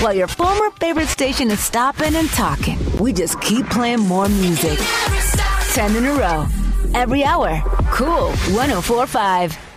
while your former favorite station is stopping and talking. We just keep playing more music. 10 in a row. Every hour. Cool 104.5.